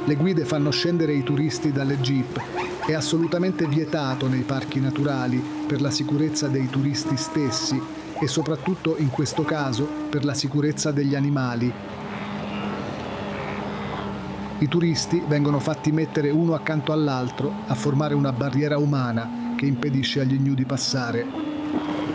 Le guide fanno scendere i turisti dalle jeep. È assolutamente vietato nei parchi naturali per la sicurezza dei turisti stessi e soprattutto in questo caso per la sicurezza degli animali. I turisti vengono fatti mettere uno accanto all'altro a formare una barriera umana che impedisce agli gnu di passare.